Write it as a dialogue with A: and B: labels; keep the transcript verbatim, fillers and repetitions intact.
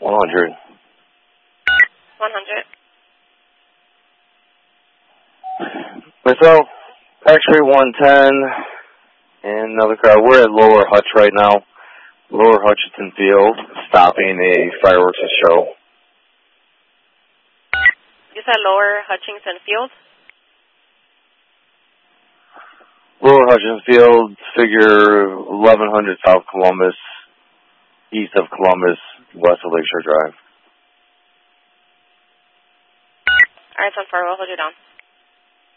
A: one hundred.
B: one hundred.
A: Myself, X-ray one ten, and another car. We're at Lower Hutch right now. Lower Hutchinson Field, stopping a fireworks show.
B: You said Lower Hutchinson Field?
A: Lower Hutchinson Field, figure eleven hundred South Columbus, east of Columbus, west of Lakeshore Drive.
B: All right, ten four, we'll hold you down.